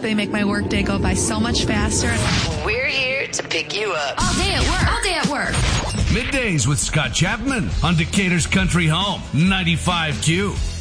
They make my workday go by so much faster. We're here to pick you up. All day at work. All day at work. Middays with Scott Chapman on Decatur's Country Home, 95Q.